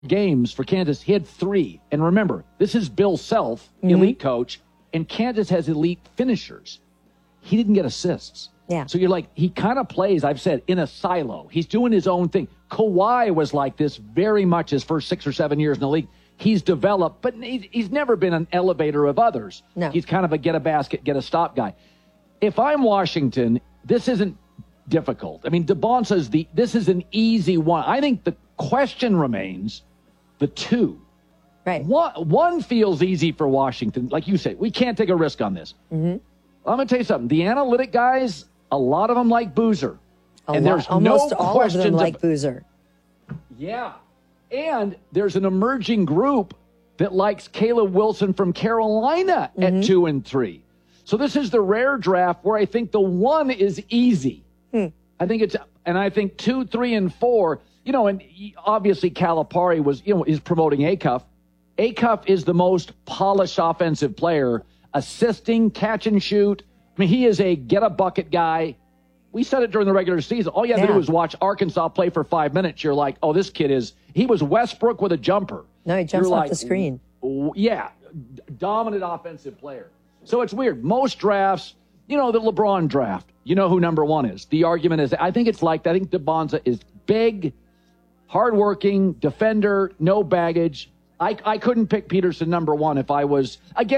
games for Kansas, he had 3. And remember, this is Bill Self, elite coach, and Kansas has elite finishers. He didn't get assists. Yeah. So you're like, he kind of plays, I've said, in a silo. He's doing his own thing. Kawhi was like this very much his first 6 or 7 years in the league. He's developed, but he's never been an elevator of others. No. He's kind of a get a basket, get a stop guy. If I'm Washington, this isn't difficult. I mean, DeBonsa's this is an easy one. I think the question remains the 2. Right. One feels easy for Washington. Like you say, we can't take a risk on this. I'm going to tell you something. The analytic guys, a lot of them like Boozer. There's almost no all of question them like Boozer. Yeah. And there's an emerging group that likes Caleb Wilson from Carolina at 2 and 3. So this is the rare draft where I think the 1 is easy. I think 2, 3, and 4, and obviously Calipari was, is promoting Acuff. Acuff is the most polished offensive player, assisting, catch and shoot. I mean, he is a get-a-bucket guy. We said it during the regular season. All you have to do is watch Arkansas play for 5 minutes. You're like, oh, this kid he was Westbrook with a jumper. No, he jumps off the screen. Yeah, dominant offensive player. So it's weird. Most drafts, the LeBron draft, you know who number 1 is. The argument is, I think it's like that. I think DeBonza is big, hardworking, defender, no baggage. I couldn't pick Peterson number 1 if I was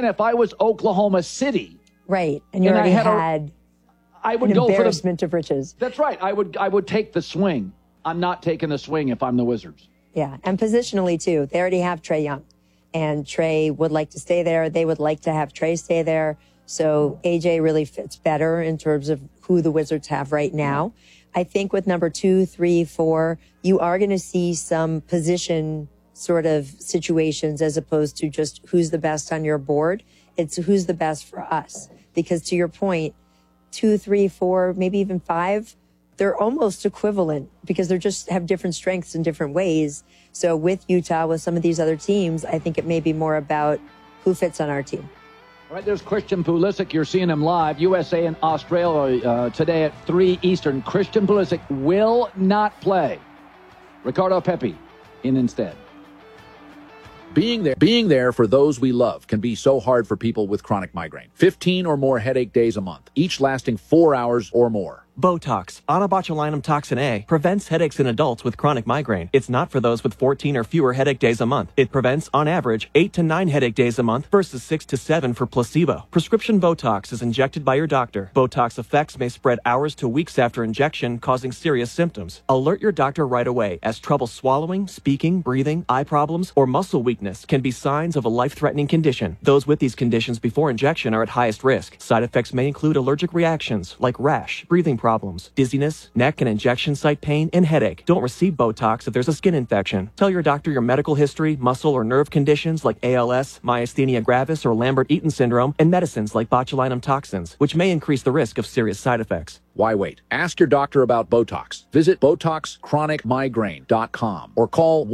Oklahoma City. Right, and you already had I would an go embarrassment of riches. That's right. I would take the swing. I'm not taking the swing if I'm the Wizards. Yeah, and positionally, too. They already have Trae Young, and Trae would like to stay there. They would like to have Trae stay there. So AJ really fits better in terms of who the Wizards have right now. I think with number 2, 3, 4, you are going to see some position sort of situations as opposed to just who's the best on your board. It's who's the best for us. Because to your point, 2, 3, 4, maybe even 5, they're almost equivalent because they just have different strengths in different ways. So with Utah, with some of these other teams, I think it may be more about who fits on our team. All right, there's Christian Pulisic. You're seeing him live. USA and Australia today at 3 Eastern. Christian Pulisic will not play. Ricardo Pepi in instead. Being there for those we love can be so hard for people with chronic migraine. 15 or more headache days a month, each lasting 4 hours or more. Botox, onabotulinum toxin A, prevents headaches in adults with chronic migraine. It's not for those with 14 or fewer headache days a month. It prevents, on average, 8 to 9 headache days a month versus 6 to 7 for placebo. Prescription Botox is injected by your doctor. Botox effects may spread hours to weeks after injection, causing serious symptoms. Alert your doctor right away, as trouble swallowing, speaking, breathing, eye problems, or muscle weakness can be signs of a life-threatening condition. Those with these conditions before injection are at highest risk. Side effects may include allergic reactions like rash, breathing problems, dizziness, neck and injection site pain, and headache. Don't receive Botox if there's a skin infection. Tell your doctor your medical history, muscle or nerve conditions like ALS, myasthenia gravis, or Lambert-Eaton syndrome, and medicines like botulinum toxins, which may increase the risk of serious side effects. Why wait? Ask your doctor about Botox. Visit BotoxChronicMigraine.com or call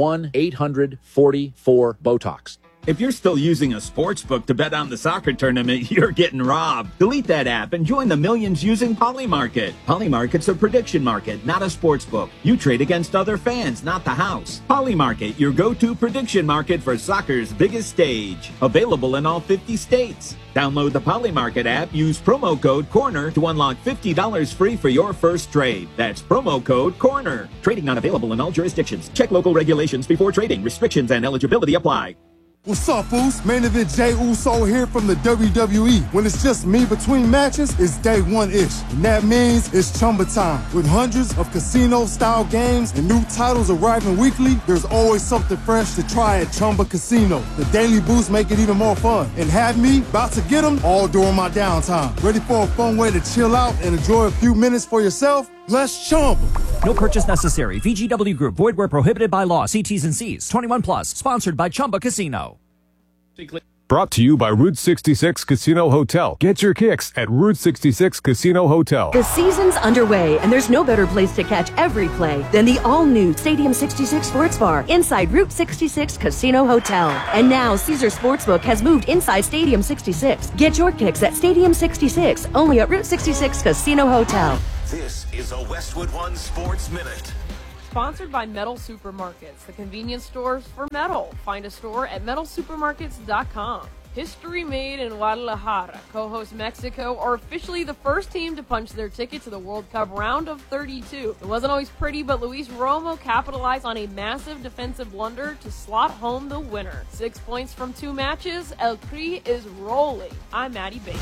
1-800-44-BOTOX. If you're still using a sports book to bet on the soccer tournament, you're getting robbed. Delete that app and join the millions using Polymarket. Polymarket's a prediction market, not a sports book. You trade against other fans, not the house. Polymarket, your go-to prediction market for soccer's biggest stage. Available in all 50 states. Download the Polymarket app, use promo code CORNER to unlock $50 free for your first trade. That's promo code CORNER. Trading not available in all jurisdictions. Check local regulations before trading. Restrictions and eligibility apply. What's up, Foos? Main event Jey Uso here from the WWE. When it's just me between matches, it's day one-ish. And that means it's Chumba time. With hundreds of casino-style games and new titles arriving weekly, there's always something fresh to try at Chumba Casino. The daily boosts make it even more fun. And have me about to get them all during my downtime. Ready for a fun way to chill out and enjoy a few minutes for yourself? Let's Chumba. No purchase necessary. VGW Group. Void where prohibited by law. See T's and C's. 21 plus. Sponsored by Chumba Casino. Brought to you by Route 66 Casino Hotel. Get your kicks at Route 66 Casino Hotel. The season's underway, and there's no better place to catch every play than the all-new Stadium 66 Sports Bar inside Route 66 Casino Hotel. And now Caesar Sportsbook has moved inside Stadium 66. Get your kicks at Stadium 66, only at Route 66 Casino Hotel. This is a Westwood One Sports Minute. Sponsored by Metal Supermarkets, the convenience stores for metal. Find a store at metalsupermarkets.com. History made in Guadalajara. Co-host Mexico are officially the first team to punch their ticket to the World Cup round of 32. It wasn't always pretty, but Luis Romo capitalized on a massive defensive blunder to slot home the winner. 6 points from 2 matches. El Tri is rolling. I'm Maddie Bates.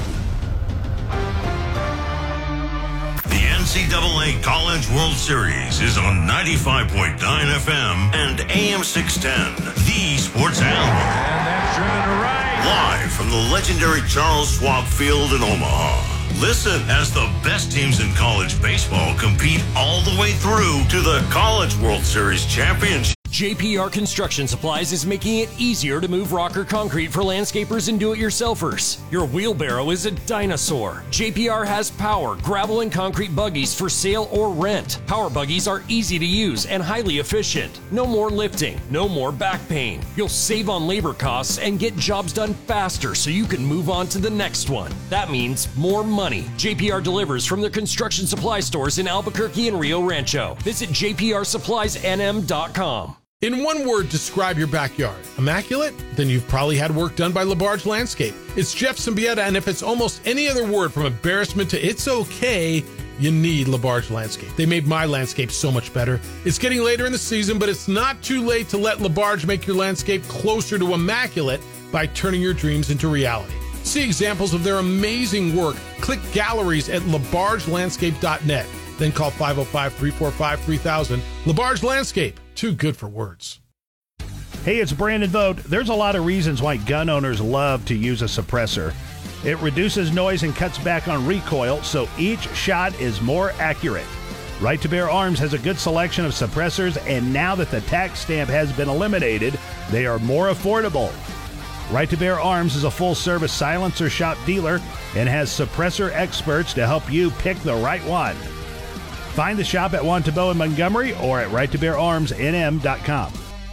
The NCAA College World Series is on 95.9 FM and AM 610, the sports animal. And that's driven to right. Live from the legendary Charles Schwab Field in Omaha. Listen as the best teams in college baseball compete all the way through to the College World Series Championship. JPR Construction Supplies is making it easier to move rock or concrete for landscapers and do-it-yourselfers. Your wheelbarrow is a dinosaur. JPR has power, gravel, and concrete buggies for sale or rent. Power buggies are easy to use and highly efficient. No more lifting, no more back pain. You'll save on labor costs and get jobs done faster so you can move on to the next one. That means more money. JPR delivers from their construction supply stores in Albuquerque and Rio Rancho. Visit jprsuppliesnm.com. In one word, describe your backyard. Immaculate? Then you've probably had work done by LaBarge Landscape. It's Jeff Symbieta, and if it's almost any other word from embarrassment to it's okay, you need LaBarge Landscape. They made my landscape so much better. It's getting later in the season, but it's not too late to let LaBarge make your landscape closer to immaculate by turning your dreams into reality. See examples of their amazing work. Click galleries at labargelandscape.net. Then call 505-345-3000. LaBarge Landscape. Too good for words. Hey, it's Brandon Vogt. There's a lot of reasons why gun owners love to use a suppressor. It reduces noise and cuts back on recoil, so each shot is more accurate. Right to Bear Arms has a good selection of suppressors, and now that the tax stamp has been eliminated, they are more affordable. Right to Bear Arms is a full-service silencer shop dealer and has suppressor experts to help you pick the right one. Find the shop at Wantabo in Montgomery or at righttobeararmsnm.com.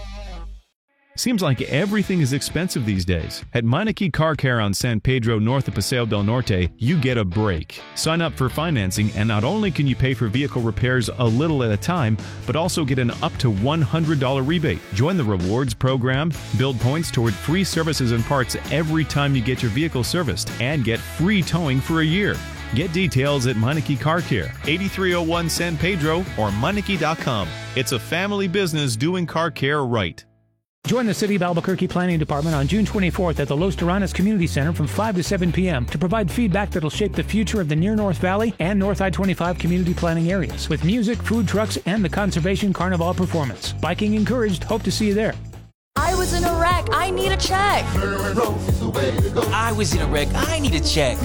Seems like everything is expensive these days. At Meineke Car Care on San Pedro north of Paseo del Norte, you get a break. Sign up for financing, and not only can you pay for vehicle repairs a little at a time, but also get an up to $100 rebate. Join the rewards program, build points toward free services and parts every time you get your vehicle serviced, and get free towing for a year. Get details at Meineke Car Care, 8301 San Pedro, or Meineke.com. It's a family business doing car care right. Join the City of Albuquerque Planning Department on June 24th at the Los Terranas Community Center from 5 to 7 p.m. to provide feedback that'll shape the future of the Near North Valley and North I-25 community planning areas, with music, food trucks, and the Conservation Carnival performance. Biking encouraged. Hope to see you there. I was in a wreck. I need a check. I was in a wreck. I need a check.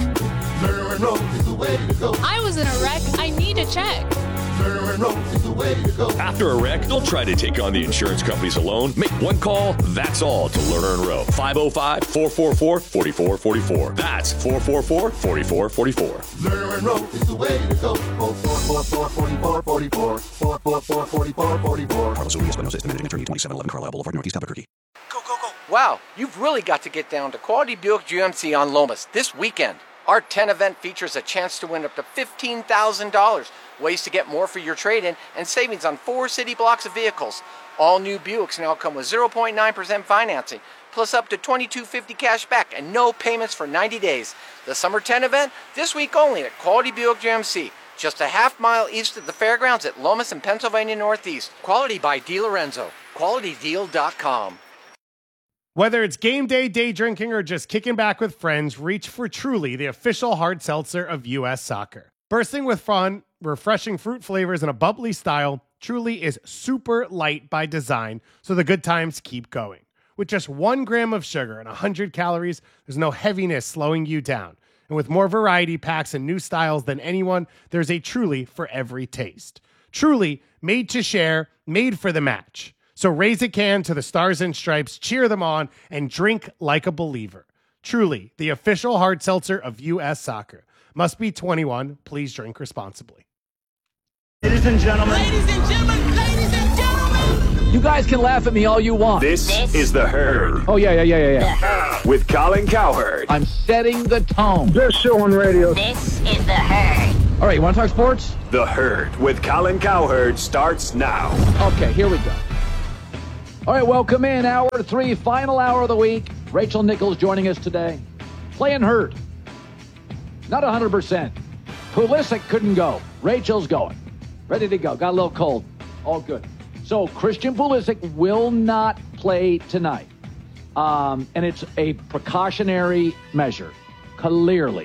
I was in a wreck. I need a check. After a wreck, don't try to take on the insurance companies alone. Make one call, that's all, to Lerner & Rowe. 505-444-4444. That's 444-4444. Lerner & Rowe is the way to go. 444-4444. 444-4444. Carlos Urias, Espinosa, estimated attorney, 2711 Carlisle Boulevard, Northeast Albuquerque. Wow, you've really got to get down to Quality Buick GMC on Lomas this weekend. Our 10 event features a chance to win up to $15,000, ways to get more for your trade-in, and savings on 4 city blocks of vehicles. All new Buicks now come with 0.9% financing, plus up to $2,250 cash back and no payments for 90 days. The Summer 10 event, this week only at Quality Buick GMC, just a half-mile east of the fairgrounds at Lomas and Pennsylvania Northeast. Quality by DiLorenzo. QualityDeal.com. Whether it's game day, day drinking, or just kicking back with friends, reach for Truly, the official hard seltzer of U.S. Soccer. Bursting with fun, refreshing fruit flavors, and a bubbly style, Truly is super light by design, so the good times keep going. With just 1 gram of sugar and 100 calories, there's no heaviness slowing you down. And with more variety packs and new styles than anyone, there's a Truly for every taste. Truly, made to share, made for the match. So raise a can to the Stars and Stripes, cheer them on, and drink like a believer. Truly, the official hard seltzer of U.S. Soccer. Must be 21. Please drink responsibly. Ladies and gentlemen. Ladies and gentlemen. Ladies and gentlemen. You guys can laugh at me all you want. This is The Herd. Oh, yeah. With Colin Cowherd. I'm setting the tone. Best show on radio. This is The Herd. All right, you want to talk sports? The Herd with Colin Cowherd starts now. Okay, here we go. All right, welcome in. Hour 3, final hour of the week. Rachel Nichols joining us today. Playing hurt. Not 100%. Pulisic couldn't go. Rachel's going. Ready to go. Got a little cold. All good. So Christian Pulisic will not play tonight. And it's a precautionary measure, clearly.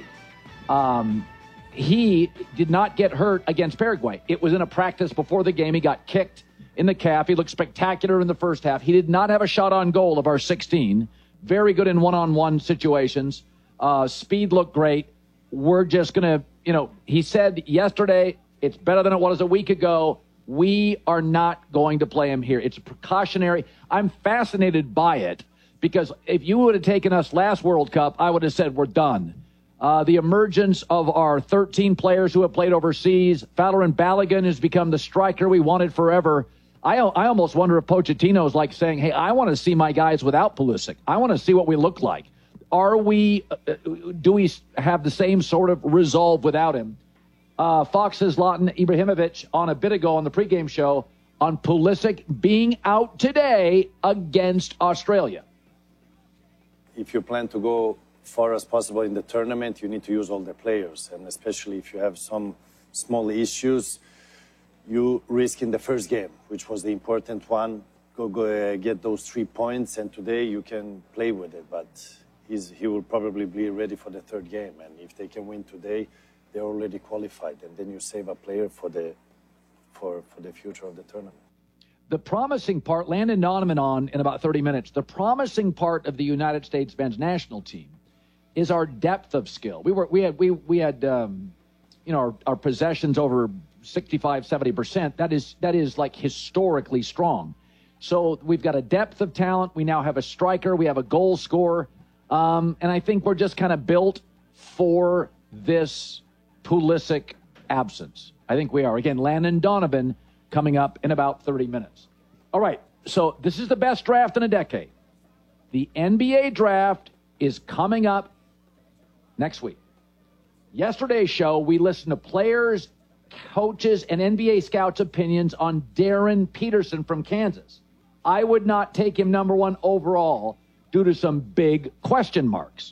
He did not get hurt against Paraguay. It was in a practice before the game. He got kicked in the calf. He looked spectacular in the first half. He did not have a shot on goal of our 16. Very good in one-on-one situations. Speed looked great. We're just going to, he said yesterday, it's better than it was a week ago. We are not going to play him here. It's precautionary. I'm fascinated by it because if you would have taken us last World Cup, I would have said we're done. The emergence of our 13 players who have played overseas. Falarin Balogun has become the striker we wanted forever. I almost wonder if Pochettino is like saying, hey, I want to see my guys without Pulisic. I want to see what we look like. Do we have the same sort of resolve without him? Fox's Zlatan Ibrahimovic on a bit ago on the pregame show on Pulisic being out today against Australia. If you plan to go far as possible in the tournament, you need to use all the players. And especially if you have some small issues, you risk in the first game, which was the important one. Go get those 3 points, and today you can play with it. But he will probably be ready for the third game. And if they can win today, they're already qualified, and then you save a player for the future of the tournament. The promising part, Landon Donovan on in about 30 minutes, the promising part of the United States men's national team is our depth of skill. We had our possessions over 65-70%. That is like historically strong. So we've got a depth of talent. We now have a striker. We have a goal scorer. And I think we're just kind of built for this Pulisic absence. I think we are. Again, Landon Donovan coming up in about 30 minutes. All right, so this is the best draft in a decade. The NBA draft is coming up next week. Yesterday's show, we listened to players, coaches, and NBA scouts' opinions on Darren Peterson from Kansas. I would not take him number 1 overall due to some big question marks.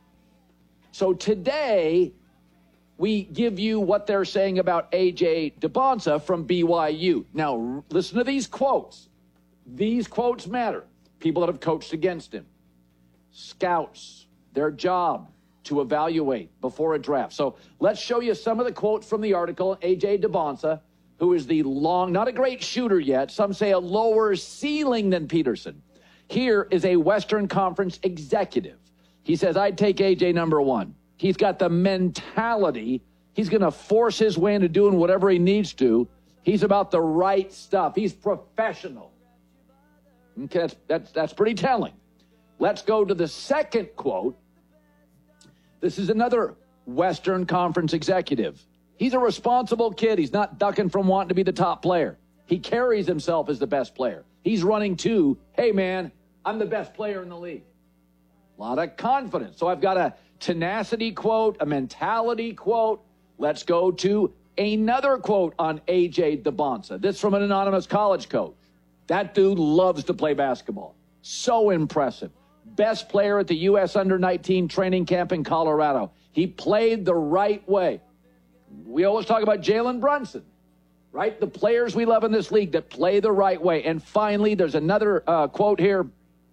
So today, we give you what they're saying about A.J. DeBonsa from BYU. Now, listen to these quotes. These quotes matter. People that have coached against him. Scouts, their job to evaluate before a draft. So let's show you some of the quotes from the article. A.J. DeBonsa, who is not a great shooter yet. Some say a lower ceiling than Peterson. Here is a Western Conference executive. He says, I'd take A.J. number 1. He's got the mentality. He's going to force his way into doing whatever he needs to. He's about the right stuff. He's professional. Okay, that's pretty telling. Let's go to the second quote. This is another Western Conference executive. He's a responsible kid. He's not ducking from wanting to be the top player. He carries himself as the best player. He's running to, hey, man, I'm the best player in the league. A lot of confidence. So I've got a tenacity quote, a mentality quote. Let's go to another quote on A.J. DeBonsa. This from an anonymous college coach. That dude loves to play basketball. So impressive. Best player at the U.S. Under-19 training camp in Colorado. He played the right way. We always talk about Jalen Brunson, right? The players we love in this league that play the right way. And finally, there's another quote here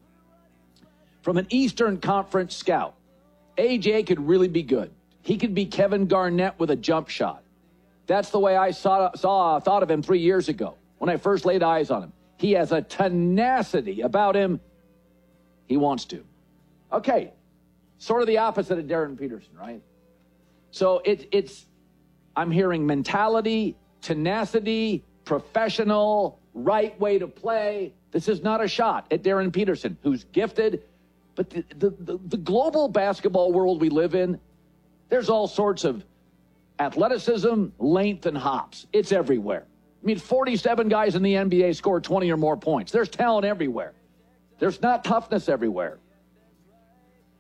from an Eastern Conference scout. AJ could really be good. He could be Kevin Garnett with a jump shot. That's the way I thought of him 3 years ago when I first laid eyes on him. He has a tenacity about him. He wants to. Okay, sort of the opposite of Darren Peterson, right? So I'm hearing mentality, tenacity, professional, right way to play. This is not a shot at Darren Peterson, who's gifted. But the global basketball world we live in, there's all sorts of athleticism, length, and hops. It's everywhere. I mean, 47 guys in the NBA score 20 or more points. There's talent everywhere. There's not toughness everywhere.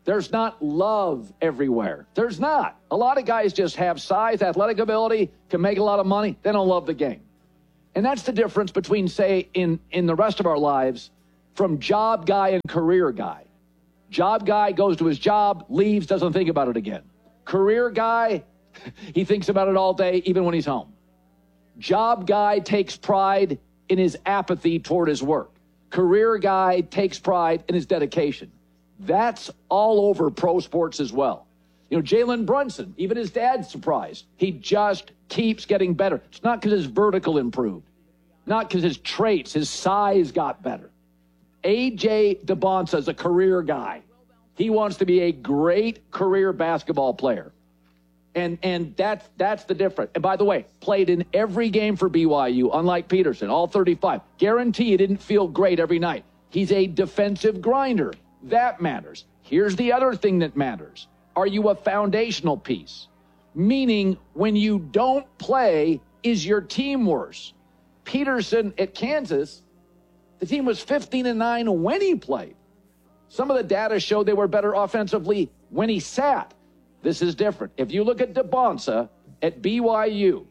There's not love everywhere. There's not. A lot of guys just have size, athletic ability, can make a lot of money. They don't love the game. And that's the difference between, say, in the rest of our lives, from job guy and career guy. Job guy goes to his job, leaves, doesn't think about it again. Career guy, he thinks about it all day, even when he's home. Job guy takes pride in his apathy toward his work. Career guy takes pride in his dedication. That's all over pro sports as well. You know, Jalen Brunson, even his dad's surprised. He just keeps getting better. It's not because his vertical improved, not because his traits, his size got better. A.J. DeBonsa is a career guy. He wants to be a great career basketball player. And that's the difference. And by the way, played in every game for BYU, unlike Peterson, all 35. Guarantee he didn't feel great every night. He's a defensive grinder. That matters. Here's the other thing that matters. Are you a foundational piece? Meaning, when you don't play, is your team worse? Peterson at Kansas, the team was 15-9 when he played. Some of the data showed they were better offensively when he sat. This is different. If you look at DeBonsa at BYU,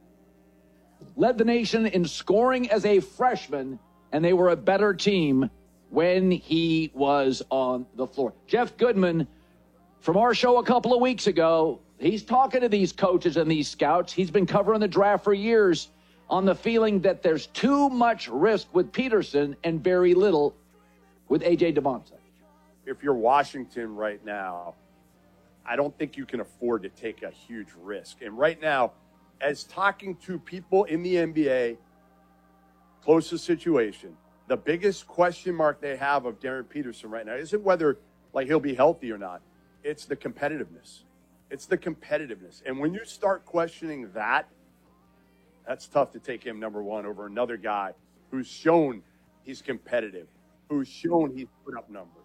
led the nation in scoring as a freshman, and they were a better team when he was on the floor. Jeff Goodman, from our show a couple of weeks ago, he's talking to these coaches and these scouts. He's been covering the draft for years on the feeling that there's too much risk with Peterson and very little with A.J. DeBonsa. If you're Washington right now, I don't think you can afford to take a huge risk. And right now, as talking to people in the NBA, closest situation, the biggest question mark they have of Darren Peterson right now isn't whether he'll be healthy or not. It's the competitiveness. It's the competitiveness. And when you start questioning that, that's tough to take him number one over another guy who's shown he's competitive, who's shown he's put up numbers.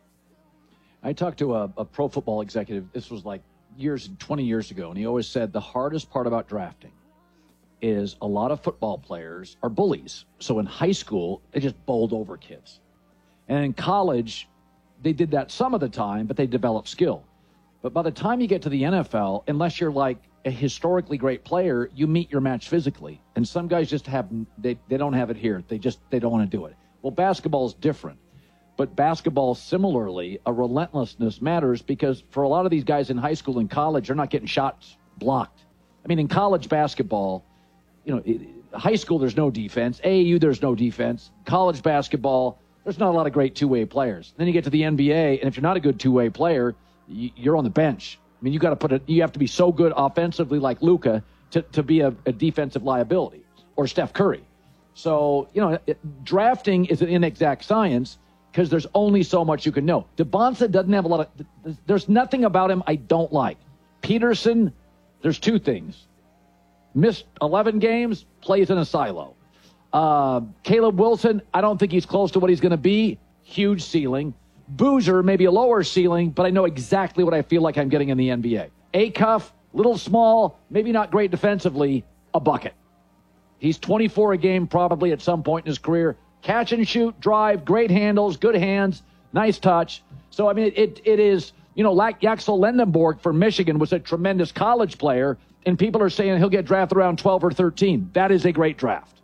I talked to a pro football executive, this was 20 years ago, and he always said the hardest part about drafting is a lot of football players are bullies. So in high school, they just bowled over kids. And in college, they did that some of the time, but they developed skill. But by the time you get to the NFL, unless you're like a historically great player, you meet your match physically. And some guys just they don't have it here. They don't want to do it. Well, basketball is different. But basketball, similarly, a relentlessness matters because for a lot of these guys in high school and college, they're not getting shots blocked. I mean, in college basketball, high school, there's no defense. AAU, there's no defense. College basketball, there's not a lot of great two-way players. Then you get to the NBA, and if you're not a good two-way player, you're on the bench. I mean, you have to be so good offensively like Luka to be a defensive liability, or Steph Curry. So, drafting is an inexact science because there's only so much you can know. DeBonsa doesn't have a lot of – there's nothing about him I don't like. Peterson, there's two things. Missed 11 games, plays in a silo. Caleb Wilson, I don't think he's close to what he's going to be. Huge ceiling. Boozer, maybe a lower ceiling, but I know exactly what I feel like I'm getting in the NBA. Acuff, little small, maybe not great defensively, a bucket. He's 24 a game probably at some point in his career. Catch and shoot, drive, great handles, good hands, nice touch. So, I mean, it is, like Yaxel Lendenborg for Michigan was a tremendous college player, and people are saying he'll get drafted around 12 or 13. That is a great draft.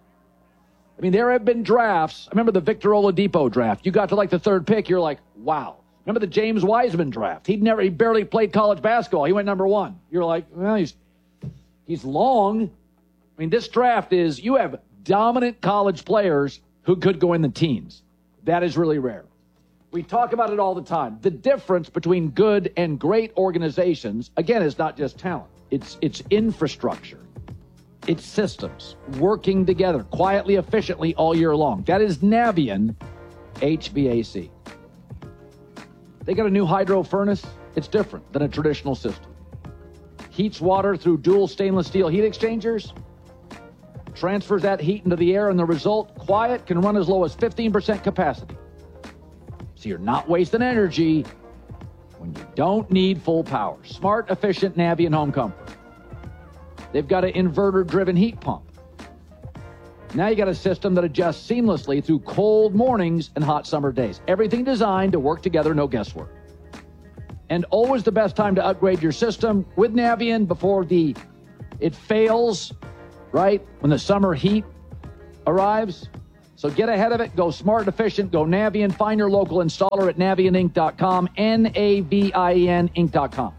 I mean, there have been drafts. I remember the Victor Oladipo draft. You got to the third pick, you're like, wow. Remember the James Wiseman draft? He barely played college basketball. He went number one. You're like, well, he's long. I mean, this draft is, you have dominant college players who could go in the teens. That is really rare. We talk about it all the time. The difference between good and great organizations, again, is not just talent. It's infrastructure. It's systems working together quietly, efficiently all year long. That is Navien HVAC. They got a new hydro furnace. It's different than a traditional system. Heats water through dual stainless steel heat exchangers. Transfers that heat into the air, and the result, quiet, can run as low as 15% capacity. So you're not wasting energy when you don't need full power. Smart, efficient Navien home comfort. They've got an inverter-driven heat pump. Now you got a system that adjusts seamlessly through cold mornings and hot summer days. Everything designed to work together, no guesswork. and always the best time to upgrade your system with Navien before it fails, right? When the summer heat arrives. So get ahead of it. Go smart and efficient. Go Navien. Find your local installer at NavienInc.com. Navien Inc.com.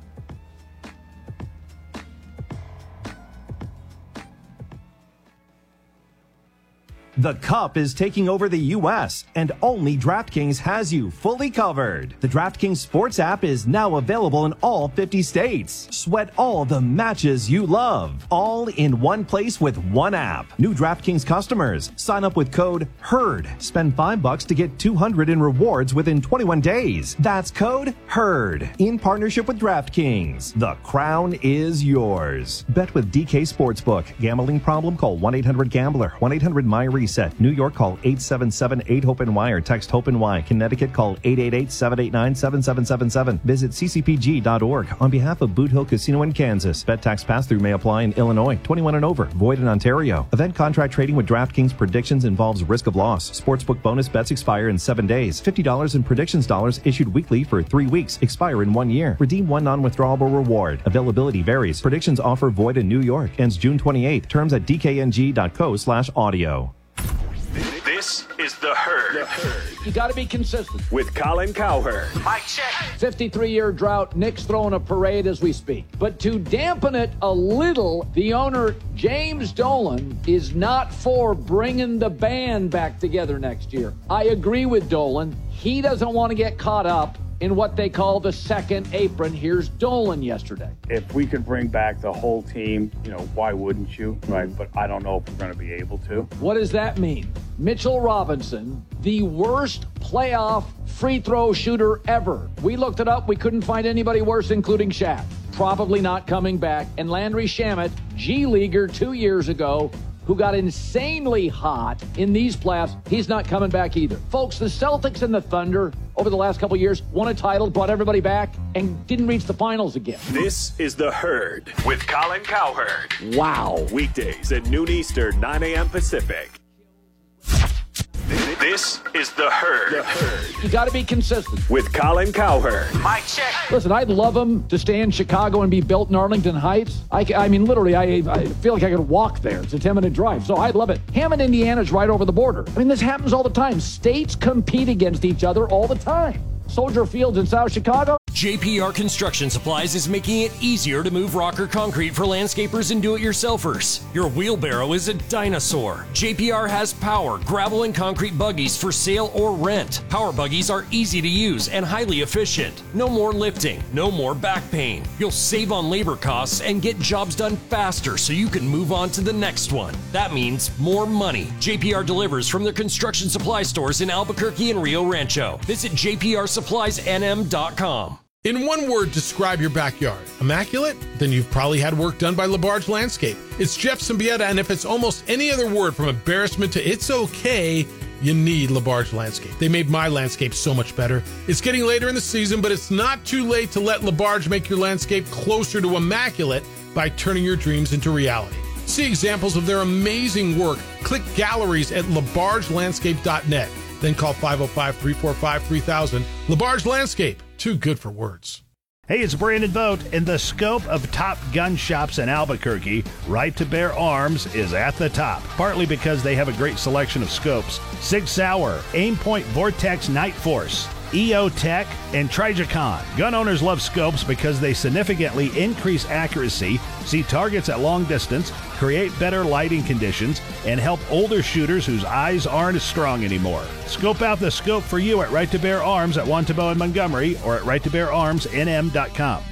The Cup is taking over the U.S., and only DraftKings has you fully covered. The DraftKings Sports app is now available in all 50 states. Sweat all the matches you love, all in one place with one app. New DraftKings customers, sign up with code HERD. Spend $5 to get $200 in rewards within 21 days. That's code HERD. In partnership with DraftKings, the crown is yours. Bet with DK Sportsbook. Gambling problem? Call 1-800-GAMBLER. 1-800-MY-RESET. New York, call 877-8-HOPE-NY or text HOPE-NY. Connecticut, call 888-789-7777. Visit ccpg.org. On behalf of Boot Hill Casino in Kansas, bet tax pass-through may apply in Illinois. 21 and over. Void in Ontario. Event contract trading with DraftKings predictions involves risk of loss. Sportsbook bonus bets expire in 7 days. $50 in predictions dollars issued weekly for 3 weeks. Expire in 1 year. Redeem one non-withdrawable reward. Availability varies. Predictions offer void in New York. Ends June 28th. Terms at dkng.co/audio. This is The Herd. You got to be consistent. With Colin Cowherd. Mic check. 53-year drought. Nick's throwing a parade as we speak. But to dampen it a little, the owner, James Dolan, is not for bringing the band back together next year. I agree with Dolan. He doesn't want to get caught up in what they call the second apron. Here's Dolan yesterday. If we could bring back the whole team, why wouldn't you, right? But I don't know if we're going to be able to. What does that mean? Mitchell Robinson, the worst playoff free throw shooter ever. We looked it up. We couldn't find anybody worse, including Shaq. Probably not coming back. And Landry Shamet, G-Leaguer 2 years ago, who got insanely hot in these playoffs, he's not coming back either. Folks, the Celtics and the Thunder over the last couple of years won a title, brought everybody back, and didn't reach the finals again. This is The Herd with Colin Cowherd. Wow. Weekdays at noon Eastern, 9 a.m. Pacific. This is The Herd. You got to be consistent. With Colin Cowherd. Mic check. Listen, I'd love him to stay in Chicago and be built in Arlington Heights. I mean, literally, I feel like I could walk there. It's a 10-minute drive, so I'd love it. Hammond, Indiana's right over the border. I mean, this happens all the time. States compete against each other all the time. Soldier Fields in South Chicago. JPR Construction Supplies is making it easier to move rocker concrete for landscapers and do-it-yourselfers. Your wheelbarrow is a dinosaur. JPR has power, gravel, and concrete buggies for sale or rent. Power buggies are easy to use and highly efficient. No more lifting, no more back pain. You'll save on labor costs and get jobs done faster so you can move on to the next one. That means more money. JPR delivers from their construction supply stores in Albuquerque and Rio Rancho. Visit jprsuppliesnm.com. In one word, describe your backyard. Immaculate? Then you've probably had work done by Labarge Landscape. It's Jeff Symbieta, and if it's almost any other word from embarrassment to it's okay, you need Labarge Landscape. They made my landscape so much better. It's getting later in the season, but it's not too late to let Labarge make your landscape closer to immaculate by turning your dreams into reality. See examples of their amazing work. Click galleries at labargelandscape.net. Then call 505-345-3000. Labarge Landscape. Too good for words. Hey, it's Brandon Vogt. In the scope of top gun shops in Albuquerque, Right to Bear Arms is at the top, partly because they have a great selection of scopes. Sig Sauer, Aimpoint Vortex Night Force, EO Tech, and Trijicon. Gun owners love scopes because they significantly increase accuracy, see targets at long distance, create better lighting conditions, and help older shooters whose eyes aren't as strong anymore. Scope out the scope for you at Right to Bear Arms at Wantabo and Montgomery or at righttobeararmsnm.com.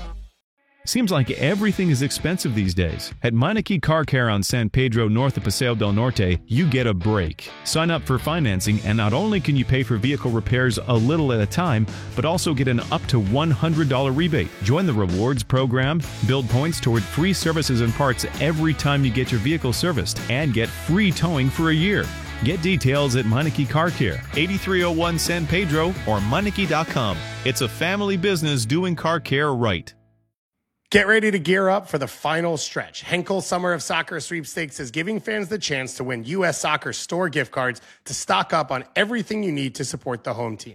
Seems like everything is expensive these days. At Meineke Car Care on San Pedro north of Paseo del Norte, you get a break. Sign up for financing, and not only can you pay for vehicle repairs a little at a time, but also get an up to $100 rebate. Join the rewards program, build points toward free services and parts every time you get your vehicle serviced, and get free towing for a year. Get details at Meineke Car Care, 8301 San Pedro, or Meineke.com. It's a family business doing car care right. Get ready to gear up for the final stretch. Henkel Summer of Soccer Sweepstakes is giving fans the chance to win U.S. Soccer store gift cards to stock up on everything you need to support the home team.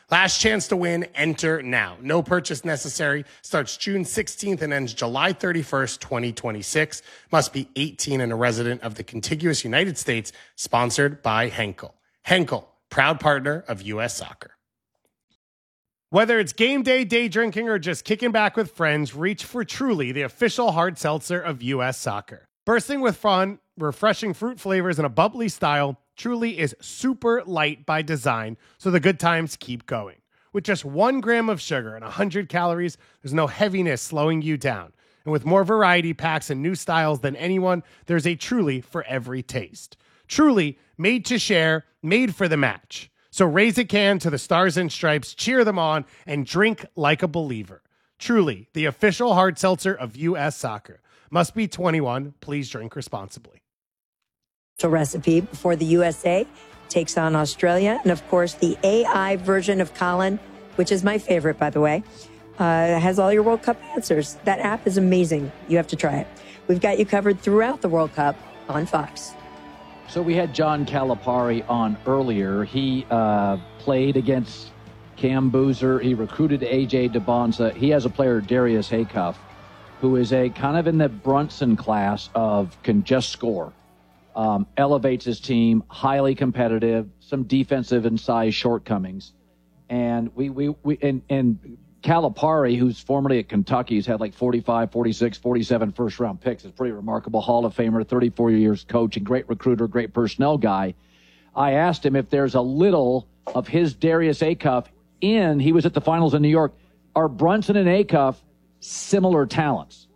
Last chance to win, enter now. No purchase necessary. Starts June 16th and ends July 31st, 2026. Must be 18 and a resident of the contiguous United States. Sponsored by Henkel. Henkel, proud partner of U.S. Soccer. Whether it's game day, day drinking, or just kicking back with friends, reach for Truly, the official hard seltzer of U.S. Soccer. Bursting with fun, refreshing fruit flavors, and a bubbly style, Truly is super light by design, so the good times keep going. With just 1 gram of sugar and 100 calories, there's no heaviness slowing you down. And with more variety packs and new styles than anyone, there's a Truly for every taste. Truly, made to share, made for the match. So raise a can to the Stars and Stripes, cheer them on, and drink like a believer. Truly, the official hard seltzer of U.S. Soccer. Must be 21. Please drink responsibly. Recipe before the USA takes on Australia. And of course, the AI version of Colin, which is my favorite, by the way, has all your World Cup answers. That app is amazing. You have to try it. We've got you covered throughout the World Cup on Fox. So we had John Calipari on earlier. He played against Cam Boozer. He recruited A.J. DeBonza. He has a player, Darius Haycuff, who is a kind of in the Brunson class of can just score. Elevates his team, highly competitive, some defensive and size shortcomings. And and Calipari, who's formerly at Kentucky, has had like 45, 46, 47 first-round picks. It's pretty remarkable. Hall of Famer, 34 years coach, and great recruiter, great personnel guy. I asked him if there's a little of his Darius Haycuff in. He was at the finals in New York. Are Brunson and Haycuff similar talents?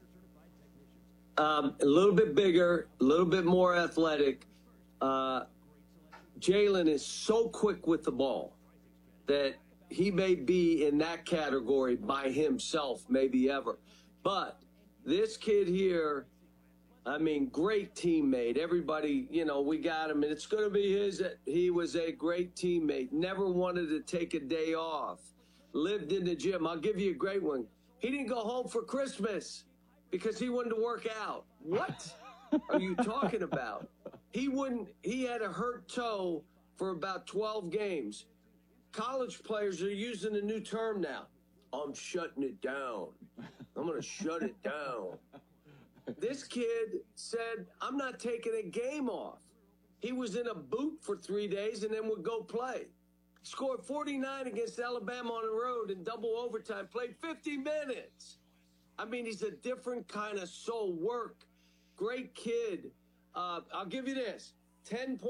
A little bit bigger, a little bit more athletic. Jalen is so quick with the ball that he may be in that category by himself, maybe ever. But this kid here, I mean, great teammate. Everybody, we got him, and it's going to be his. He was a great teammate. Never wanted to take a day off. Lived in the gym. I'll give you a great one. He didn't go home for Christmas because he wanted to work out. What are you talking about? He had a hurt toe for about 12 games. College players are using a new term now. I'm shutting it down. I'm going to shut it down. This kid said, I'm not taking a game off. He was in a boot for 3 days and then would go play. Scored 49 against Alabama on the road in double overtime. Played 50 minutes. I mean, he's a different kind of soul. Work. Great kid. I'll give you this. 18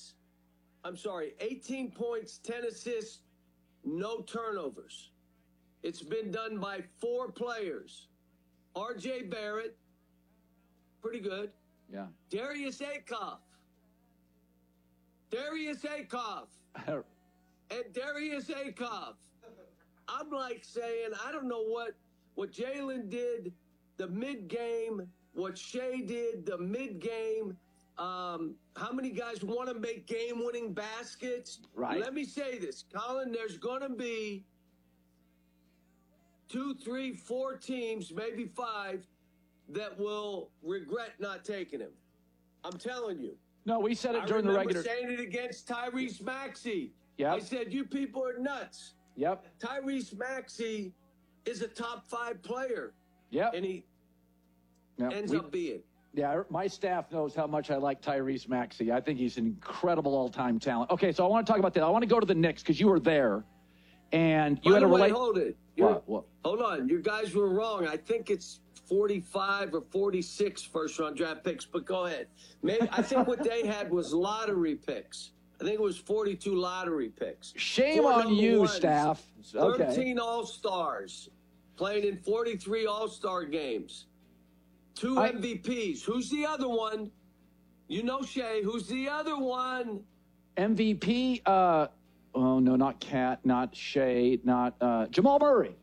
points, 10 assists, no turnovers. It's been done by 4 players. R.J. Barrett, pretty good. Yeah. Darius Haycuff. And Darius Haycuff. I'm like saying, I don't know what Jalen did the mid-game, what Shea did the mid-game. How many guys want to make game-winning baskets? Right. Let me say this, Colin, there's going to be 2, 3, 4 teams, maybe 5, that will regret not taking him. I'm telling you. No, we said it during the regular. I remember saying it against Tyrese Maxey. Yep. I said, you people are nuts. Yep. Tyrese Maxey is a top 5 player. Yep. And he ends up being. Yeah, my staff knows how much I like Tyrese Maxey. I think he's an incredible all-time talent. Okay, so I want to talk about that. I want to go to the Knicks because you were there, and you had a relate. Hold it. What? Hold on. You guys were wrong. I think it's 45 or 46 first-round draft picks, but go ahead. Maybe I think what they had was lottery picks. I think it was 42 lottery picks. Shame on you, staff. Okay. 13 All-Stars playing in 43 All-Star games. 2 MVPs. Who's the other one? You know Shea. Who's the other one? MVP, oh, no, not Cat, not Shea, not Jamal Murray.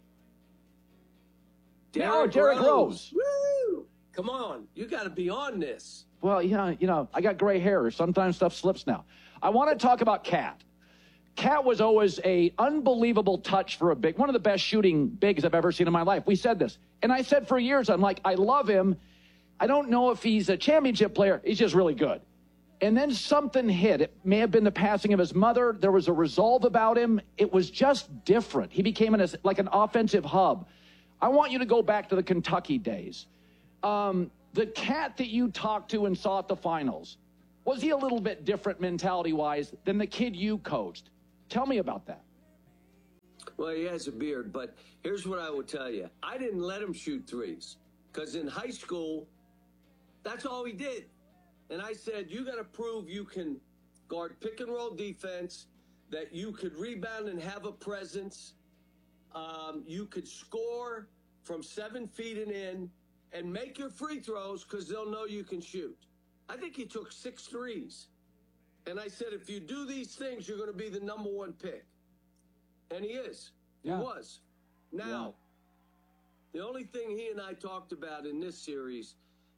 Derrick Rose. Woo! Come on. You got to be on this. Well, yeah, I got gray hair. Sometimes stuff slips now. I want to talk about Cat. Cat was always a unbelievable touch for a big, one of the best shooting bigs I've ever seen in my life. We said this. And I said for years, I'm like, I love him. I don't know if he's a championship player. He's just really good. And then something hit. It may have been the passing of his mother. There was a resolve about him. It was just different. He became like an offensive hub. I want you to go back to the Kentucky days. The cat that you talked to and saw at the finals, was he a little bit different mentality-wise than the kid you coached? Tell me about that. Well, he has a beard, but here's what I will tell you. I didn't let him shoot threes because in high school, that's all he did. And I said, you got to prove you can guard pick and roll defense, that you could rebound and have a presence. You could score from 7 feet and in and make your free throws because they'll know you can shoot. I think he took 6 threes. And I said, if you do these things, you're going to be the number 1 pick. And he is. Yeah. He was. Now, the only thing he and I talked about in this series,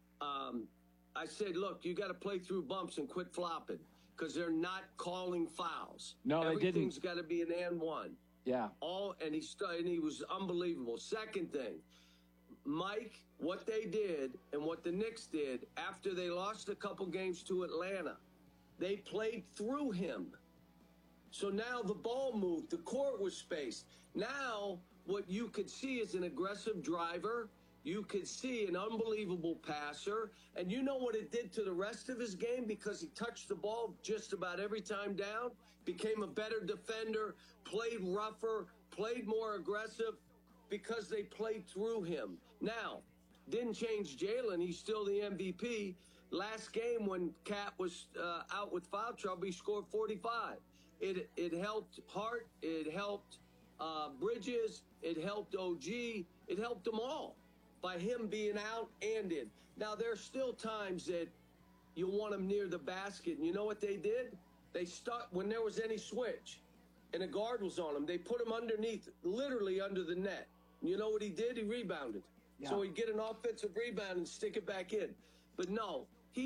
I said, look, you got to play through bumps and quit flopping because they're not calling fouls. No, they didn't. Everything's got to be an and one. Yeah. And he was unbelievable. Second thing, Mike, what they did and what the Knicks did after they lost a couple games to Atlanta, they played through him. So now the ball moved, the court was spaced. Now what you could see is an aggressive driver. You could see an unbelievable passer. And you know what it did to the rest of his game because he touched the ball just about every time down, became a better defender, played rougher, played more aggressive because they played through him. Now, didn't change Jalen. He's still the MVP. Last game when Cat was out with foul trouble, he scored 45. It helped Hart. It helped Bridges. It helped OG. It helped them all by him being out and in. Now, there's still times that you want him near the basket. And you know what they did? They stuck when there was any switch and a guard was on him. They put him underneath, literally under the net. And you know what he did? He rebounded. Yeah. So he'd get an offensive rebound and stick it back in. But no,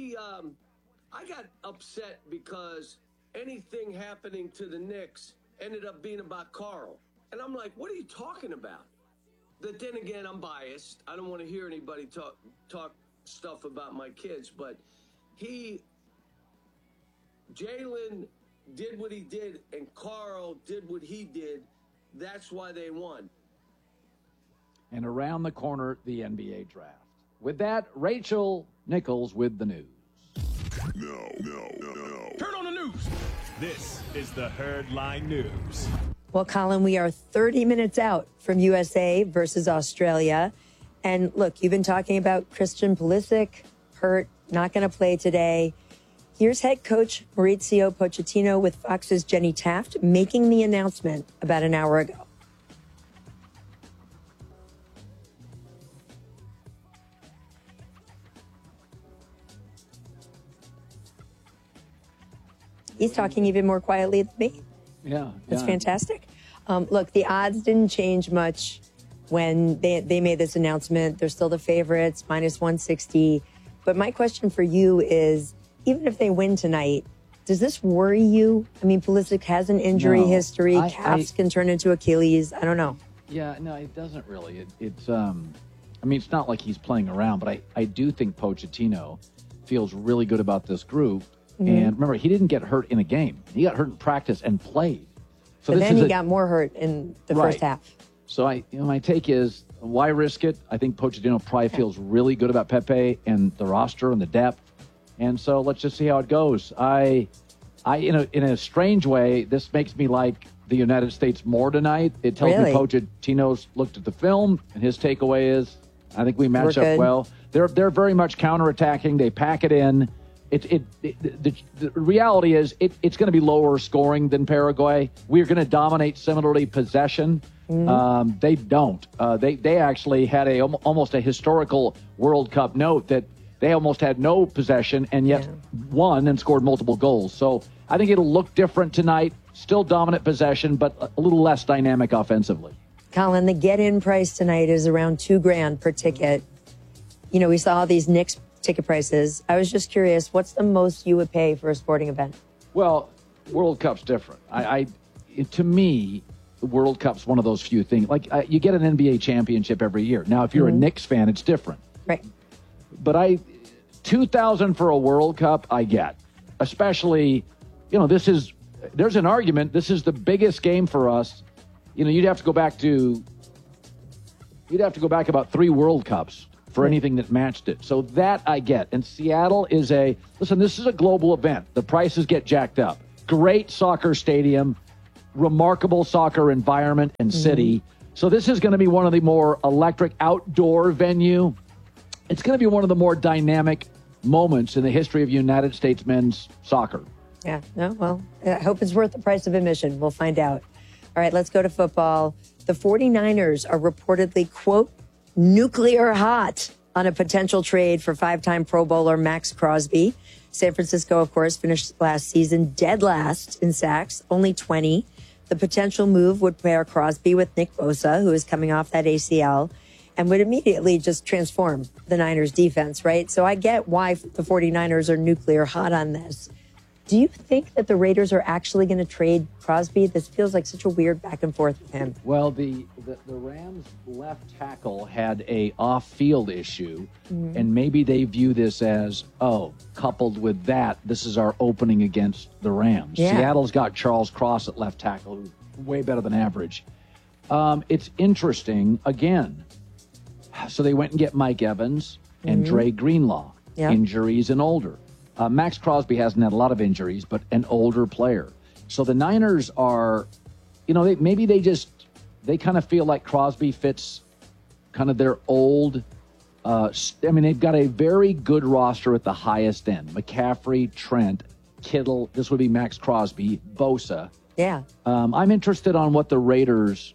I got upset because anything happening to the Knicks ended up being about Carl. And I'm like, what are you talking about? But then again, I'm biased. I don't want to hear anybody talk stuff about my kids. But Jalen did what he did, and Carl did what he did. That's why they won. And around the corner, the NBA draft. With that, Rachel Nichols with the news. No. Turn on the news. This is the Herdline News. Well, Colin, we are 30 minutes out from USA versus Australia. And look, you've been talking about Christian Pulisic, hurt, not going to play today. Here's head coach Mauricio Pochettino with Fox's Jenny Taft making the announcement about an hour ago. He's talking even more quietly than me. Yeah. That's fantastic. Look, the odds didn't change much when they made this announcement. They're still the favorites, minus 160. But my question for you is, even if they win tonight, does this worry you? I mean, Pulisic has an injury history. Calves can turn into Achilles. I don't know. Yeah, no, it doesn't really. It's it's not like he's playing around, but I do think Pochettino feels really good about this group. Mm-hmm. And remember, he didn't get hurt in a game. He got hurt in practice and played. So but then he got more hurt in the first half. So my take is, why risk it? I think Pochettino probably feels really good about Pepe and the roster and the depth. And so let's just see how it goes. In a strange way, this makes me like the United States more tonight. It tells me Pochettino's looked at the film, and his takeaway is, I think we match up well. They're very much counterattacking. They pack it in. The reality is it's going to be lower scoring than Paraguay. We're going to dominate similarly possession. Mm-hmm. They don't. They actually had almost a historical World Cup note that they almost had no possession and yet won and scored multiple goals. So I think it'll look different tonight. Still dominant possession, but a little less dynamic offensively. Colin, the get-in price tonight is around $2,000 per ticket. You know, we saw all these Knicks ticket prices. I was just curious, what's the most you would pay for a sporting event? Well, World Cup's different. To me, the World Cup's one of those few things. Like you get an NBA championship every year. Now, if you're a Knicks fan, it's different. Right. But $2,000 for a World Cup, I get. especially, there's an argument. This is the biggest game for us. You'd have to go back about 3 World Cups for anything that matched it. So that I get. And Seattle is this is a global event. The prices get jacked up. Great soccer stadium, remarkable soccer environment and city. So this is going to be one of the more electric outdoor venue. It's going to be one of the more dynamic moments in the history of United States men's soccer. Yeah, no, well, I hope it's worth the price of admission. We'll find out. All right, let's go to football. The 49ers are reportedly, quote, nuclear hot on a potential trade for 5-time Pro Bowler Max Crosby. San Francisco, of course, finished last season dead last in sacks, only 20. The potential move would pair Crosby with Nick Bosa, who is coming off that ACL, and would immediately just transform the Niners defense, right? So I get why the 49ers are nuclear hot on this. Do you think that the Raiders are actually going to trade Crosby? This feels like such a weird back and forth with him. Well, the Rams left tackle had a off-field issue, and maybe they view this as, coupled with that, this is our opening against the Rams. Yeah. Seattle's got Charles Cross at left tackle, who's way better than average. It's interesting, again. So they went and get Mike Evans and Dre Greenlaw, injuries and older. Max Crosby hasn't had a lot of injuries, but an older player. So the Niners are, they kind of feel like Crosby fits kind of their old, they've got a very good roster at the highest end. McCaffrey, Trent, Kittle, this would be Max Crosby, Bosa. Yeah. I'm interested on what the Raiders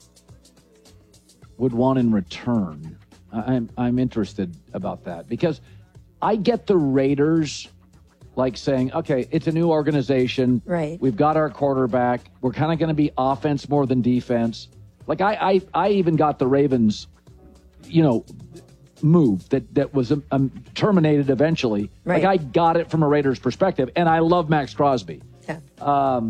would want in return. I'm interested about that because I get the Raiders like saying, okay, it's a new organization. Right. We've got our quarterback. We're kind of going to be offense more than defense. Like I even got the Ravens, move that was terminated eventually. Right. Like I got it from a Raiders perspective, and I love Max Crosby. Yeah.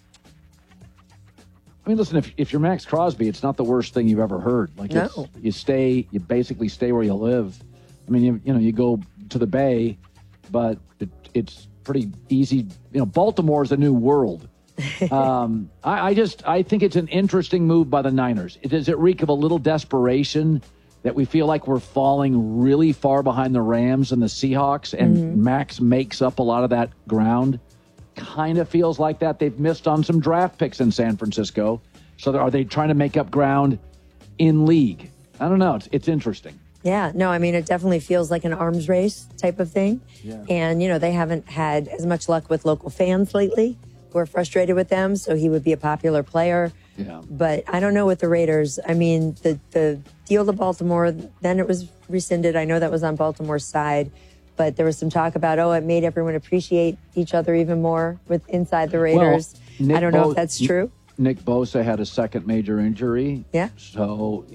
Listen, if you're Max Crosby, it's not the worst thing you've ever heard. Like No. you basically stay where you live. You go to the Bay, but it's pretty easy. Baltimore is a new world. I think it's an interesting move by the Niners. Does it reek of a little desperation that we feel like we're falling really far behind the Rams and the Seahawks, and Max makes up a lot of that ground? Kind of feels like that. They've missed on some draft picks in San Francisco. So are they trying to make up ground in league? I don't know. It's interesting. Yeah, no, it definitely feels like an arms race type of thing. Yeah. And, they haven't had as much luck with local fans lately who are frustrated with them. So he would be a popular player. Yeah. But I don't know with the Raiders. The deal to Baltimore, then it was rescinded. I know that was on Baltimore's side. But there was some talk about, it made everyone appreciate each other even more with inside the Raiders. Well, I don't know if that's true. Nick Bosa had a second major injury. Yeah. So,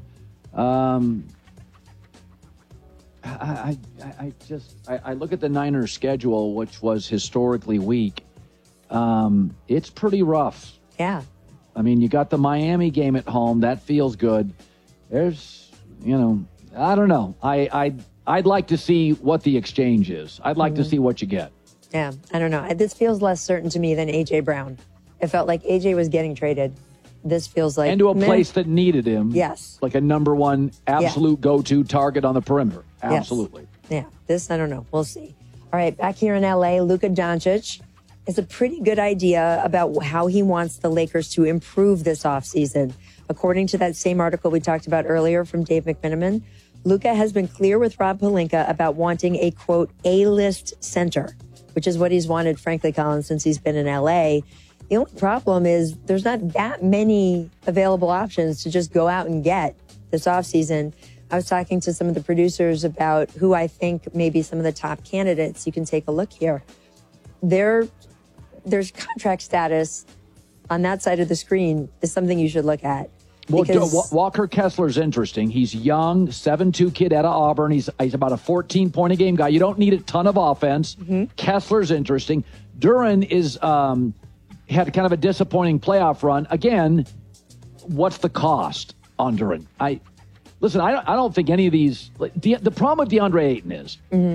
I look at the Niners schedule, which was historically weak. It's pretty rough. Yeah. You got the Miami game at home. That feels good. There's, I don't know. I'd like to see what the exchange is. I'd like to see what you get. Yeah, I don't know. This feels less certain to me than A.J. Brown. It felt like A.J. was getting traded. This feels like... And to a place that needed him. Yes. Like a number one absolute go-to target on the perimeter. Absolutely. Yes. Yeah, this, I don't know. We'll see. All right, back here in L.A., Luka Doncic has a pretty good idea about how he wants the Lakers to improve this offseason. According to that same article we talked about earlier from Dave McMenamin, Luka has been clear with Rob Pelinka about wanting a, quote, A-list center, which is what he's wanted, frankly, Colin, since he's been in L.A. The only problem is there's not that many available options to just go out and get this offseason. I was talking to some of the producers about who I think may be some of the top candidates. You can take a look here. There's contract status on that side of the screen is something you should look at. Well, Walker Kessler's interesting. He's young, 7'2" kid out of Auburn. He's about a 14-point-a-game guy. You don't need a ton of offense. Kessler's interesting. Duran is had kind of a disappointing playoff run. Again, what's the cost on Duran? I don't think any of these. The problem with DeAndre Ayton is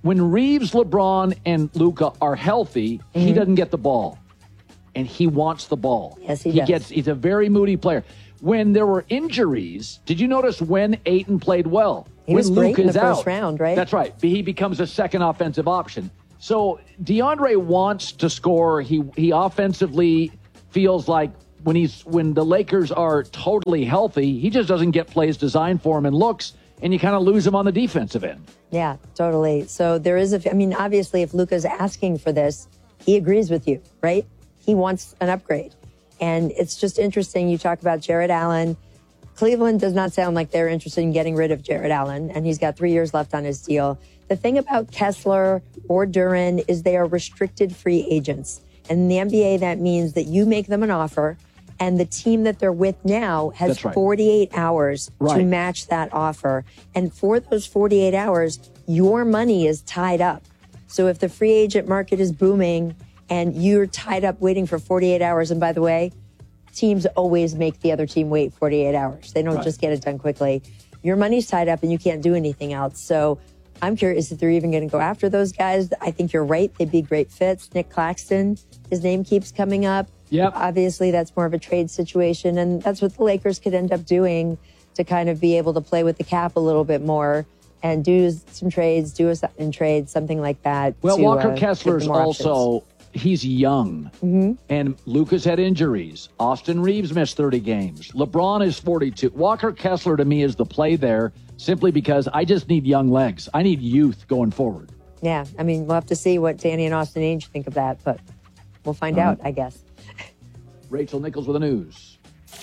when Reeves, LeBron, and Luka are healthy, he doesn't get the ball. And he wants the ball. Yes, he does. He's a very moody player. When there were injuries, did you notice when Ayton played well? He when was great in the Luka's first out. round, right? That's right. He becomes a second offensive option. So DeAndre wants to score. He offensively feels like when the Lakers are totally healthy, he just doesn't get plays designed for him and looks, and you kind of lose him on the defensive end. Yeah, totally. So there is obviously, if Luka's asking for this, he agrees with you, right? He wants an upgrade. And it's just interesting. You talk about Jared Allen. Cleveland does not sound like they're interested in getting rid of Jared Allen, and he's got 3 years left on his deal. The thing about Kessler or Duren is they are restricted free agents. And in the NBA, that means that you make them an offer, and the team that they're with now has 48 hours to match that offer. And for those 48 hours, your money is tied up. So if the free agent market is booming and you're tied up waiting for 48 hours, and by the way, teams always make the other team wait 48 hours. They don't just get it done quickly. Your money's tied up and you can't do anything else. So I'm curious if they're even going to go after those guys. I think you're right. They'd be great fits. Nick Claxton, his name keeps coming up. Yep. Obviously, that's more of a trade situation, and that's what the Lakers could end up doing to kind of be able to play with the cap a little bit more and do some trades, do a in trade, something like that. Well, to, Walker Kessler's more also, he's young. And Luka's had injuries. Austin Reeves missed 30 games. LeBron is 42. Walker Kessler, to me, is the play there simply because I just need young legs. I need youth going forward. Yeah, I mean, we'll have to see what Danny and Austin Ainge think of that, but we'll find out, I guess. Rachel Nichols with the news.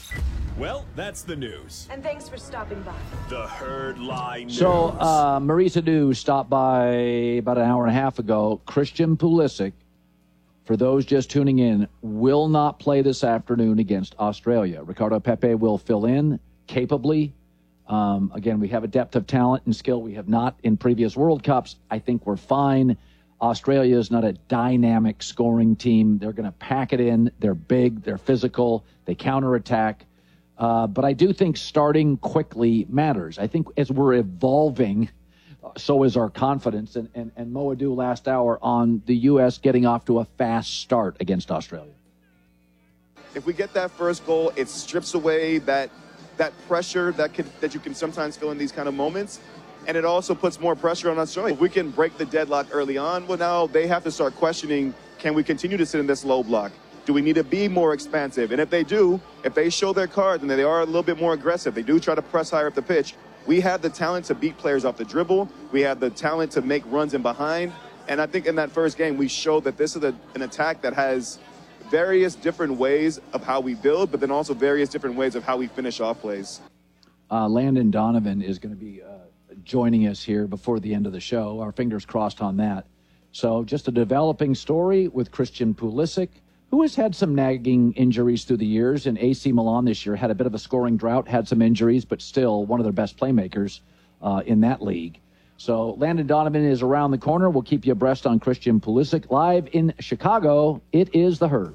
Well, that's the news. And thanks for stopping by. The Herd Lie News. So, Marisa News stopped by about an hour and a half ago. Christian Pulisic, for those just tuning in, will not play this afternoon against Australia. Ricardo Pepe will fill in capably. Again, we have a depth of talent and skill we have not in previous World Cups. I think we're fine. Australia is not a dynamic scoring team. They're going to pack it in. They're big. They're physical. They counterattack. But I do think starting quickly matters. I think as we're evolving, so is our confidence. And Mo Adu last hour on the U.S. getting off to a fast start against Australia. If we get that first goal, it strips away that pressure that you can sometimes feel in these kind of moments. And it also puts more pressure on Australia. If we can break the deadlock early on, well, now they have to start questioning, can we continue to sit in this low block? Do we need to be more expansive? And if they do, if they show their card and they are a little bit more aggressive, they do try to press higher up the pitch, we have the talent to beat players off the dribble. We have the talent to make runs in behind. And I think in that first game, we showed that this is an attack that has various different ways of how we build, but then also various different ways of how we finish off plays. Landon Donovan is going to be joining us here before the end of the show. Our fingers crossed on that. So just a developing story with Christian Pulisic, who has had some nagging injuries through the years. And AC Milan this year had a bit of a scoring drought, had some injuries, but still one of their best playmakers in that league. So Landon Donovan is around the corner. We'll keep you abreast on Christian Pulisic. Live in Chicago, it is The Herd.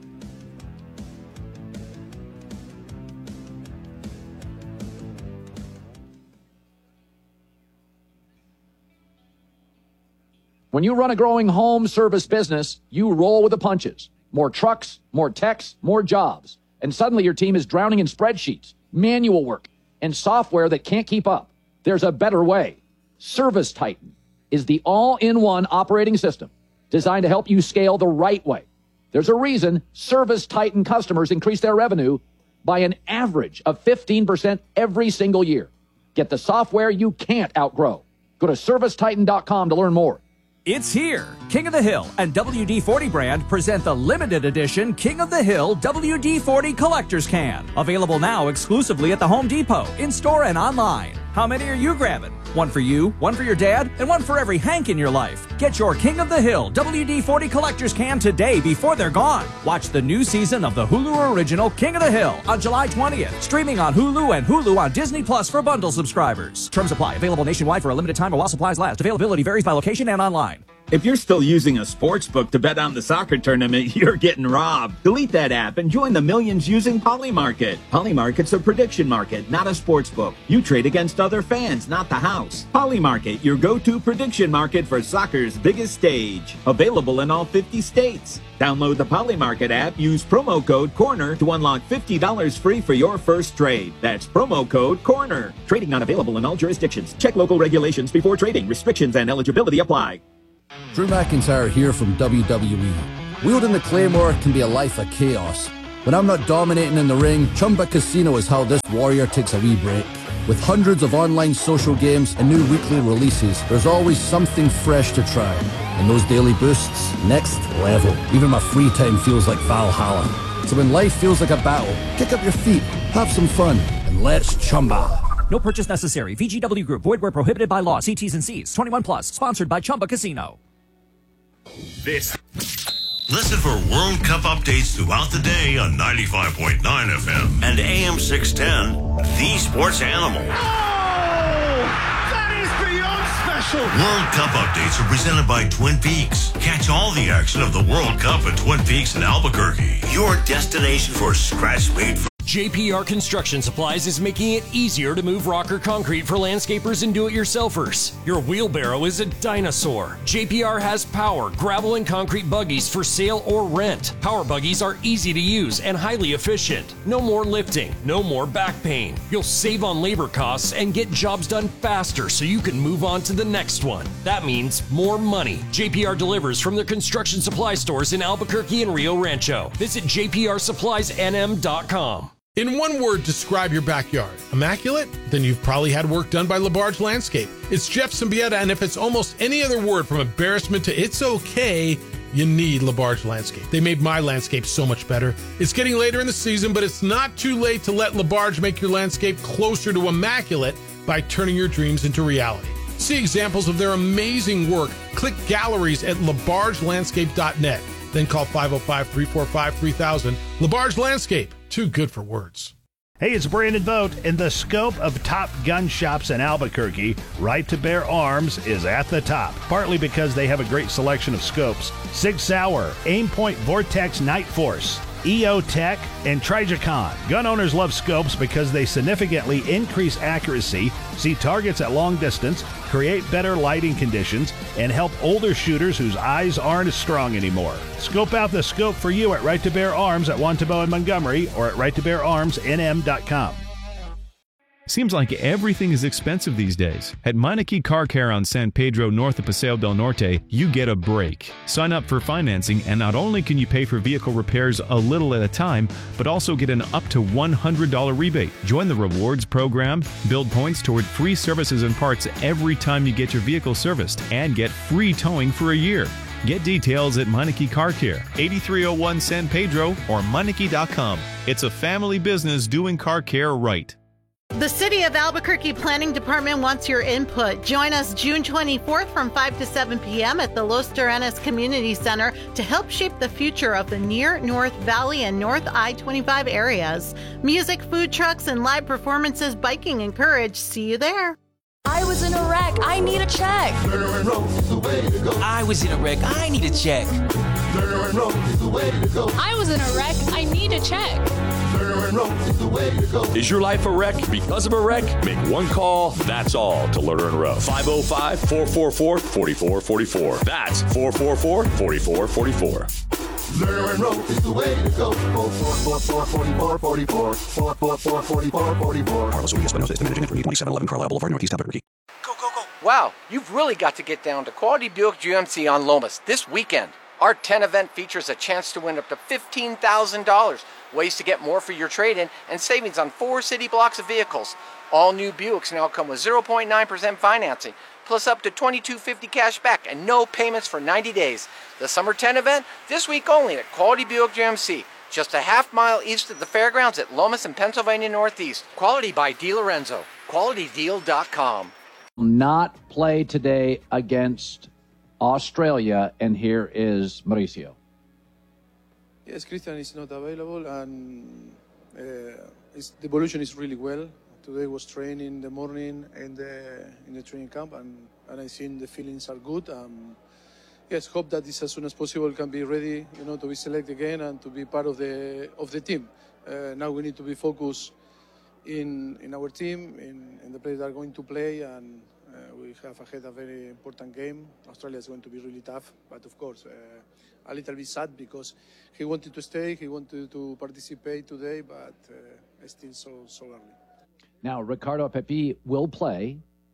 When you run a growing home service business, you roll with the punches. More trucks, more techs, more jobs. And suddenly your team is drowning in spreadsheets, manual work, and software that can't keep up. There's a better way. Service Titan is the all-in-one operating system designed to help you scale the right way. There's a reason Service Titan customers increase their revenue by an average of 15% every single year. Get the software you can't outgrow. Go to ServiceTitan.com to learn more. It's here. King of the Hill and WD-40 brand present the limited edition King of the Hill WD-40 Collector's Can. Available now exclusively at the Home Depot, in-store and online. How many are you grabbing? One for you, one for your dad, and one for every Hank in your life. Get your King of the Hill WD-40 Collector's Can today before they're gone. Watch the new season of the Hulu original King of the Hill on July 20th. Streaming on Hulu and Hulu on Disney Plus for bundle subscribers. Terms apply. Available nationwide for a limited time or while supplies last. Availability varies by location and online. If you're still using a sports book to bet on the soccer tournament, you're getting robbed. Delete that app and join the millions using Polymarket. Polymarket's a prediction market, not a sports book. You trade against other fans, not the house. Polymarket, your go-to prediction market for soccer's biggest stage. Available in all 50 states. Download the Polymarket app, use promo code CORNER to unlock $50 free for your first trade. That's promo code CORNER. Trading not available in all jurisdictions. Check local regulations before trading. Restrictions and eligibility apply. Drew McIntyre here from WWE. Wielding the Claymore can be a life of chaos. When I'm not dominating in the ring, Chumba Casino is how this warrior takes a wee break. With hundreds of online social games and new weekly releases, there's always something fresh to try. And those daily boosts, next level. Even my free time feels like Valhalla. So when life feels like a battle, kick up your feet, have some fun, and let's Chumba. No purchase necessary. VGW Group. Void where prohibited by law. See T's and C's. 21 plus. Sponsored by Chumba Casino. Listen for World Cup updates throughout the day on 95.9 FM and AM 610, The Sports Animal. That is beyond special. World Cup updates are presented by Twin Peaks. Catch all the action of the World Cup at Twin Peaks in Albuquerque. Your destination for scratch-made. JPR Construction Supplies is making it easier to move rock or concrete for landscapers and do-it-yourselfers. Your wheelbarrow is a dinosaur. JPR has power, gravel, and concrete buggies for sale or rent. Power buggies are easy to use and highly efficient. No more lifting, no more back pain. You'll save on labor costs and get jobs done faster so you can move on to the next one. That means more money. JPR delivers from their construction supply stores in Albuquerque and Rio Rancho. Visit jprsuppliesnm.com. In one word, describe your backyard. Immaculate? Then you've probably had work done by LaBarge Landscape. It's Jeff Symbieta, and if it's almost any other word from embarrassment to it's okay, you need LaBarge Landscape. They made my landscape so much better. It's getting later in the season, but it's not too late to let LaBarge make your landscape closer to immaculate by turning your dreams into reality. See examples of their amazing work. Click galleries at labargelandscape.net. Then call 505-345-3000. LaBarge Landscape. Too good for words. Hey, it's Brandon Vogt. In the scope of top gun shops in Albuquerque, Right to Bear Arms is at the top, partly because they have a great selection of scopes. Sig Sauer, Aimpoint Vortex Night Force, EO Tech, and Trijicon. Gun owners love scopes because they significantly increase accuracy, see targets at long distance, create better lighting conditions, and help older shooters whose eyes aren't as strong anymore. Scope out the scope for you at Right to Bear Arms at Wantabo and Montgomery or at righttobeararmsnm.com. Seems like everything is expensive these days. At Meineke Car Care on San Pedro north of Paseo del Norte, you get a break. Sign up for financing and not only can you pay for vehicle repairs a little at a time, but also get an up to $100 rebate. Join the rewards program, build points toward free services and parts every time you get your vehicle serviced, and get free towing for a year. Get details at Meineke Car Care, 8301 San Pedro or Meineke.com. It's a family business doing car care right. The City of Albuquerque Planning Department wants your input. Join us June 24th from 5 to 7 p.m. at the Los Terrenos Community Center to help shape the future of the near North Valley and North I-25 areas. Music, food trucks, and live performances, biking, and courage. See you there. I was in a wreck. I need a check. I was in a wreck. I need a check. I was in a wreck. I need a check. Is your life a wreck because of a wreck? Make one call, that's all, to Lerner and Rowe. 505-444-4444. That's 444-4444. Lerner and Rowe is the way to go. 444-4444. 444-4444. Carlos Urias Espinosa is the managing editor, 2711 Carlisle Boulevard, Northeast Albuquerque. Wow, you've really got to get down to Quality Buick GMC on Lomas this weekend. Our 10 event features a chance to win up to $15,000, ways to get more for your trade-in, and savings on 4 city blocks of vehicles. All new Buicks now come with 0.9% financing, plus up to $2,250 cash back and no payments for 90 days. The Summer 10 event, this week only at Quality Buick GMC, just a half-mile east of the fairgrounds at Lomas and Pennsylvania Northeast. Quality by DiLorenzo. QualityDeal.com. Not play today against Australia, and here is Mauricio. Yes, Christian is not available, and the evolution is really well. Today was training in the morning and in the training camp, and I think the feelings are good. yes, hope that this as soon as possible can be ready, to be selected again and to be part of the team. Now we need to be focused in our team, in the players that are going to play, and we have ahead a very important game. Australia is going to be really tough, but of course, a little bit sad because he wanted to stay, he wanted to participate today, but it's still so early. Now, Ricardo Pepi will play.